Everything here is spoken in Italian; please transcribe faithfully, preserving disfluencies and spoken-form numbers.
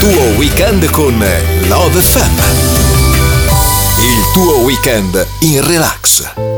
tuo weekend con Love F M. Il tuo weekend in relax.